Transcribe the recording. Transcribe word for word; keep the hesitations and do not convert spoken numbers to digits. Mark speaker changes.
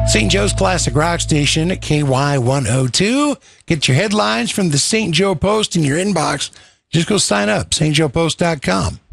Speaker 1: Saint Joe's Classic Rock Station at K Y one oh two. Get your headlines from the Saint Joe Post in your inbox. Just go sign up, St Joe Post dot com.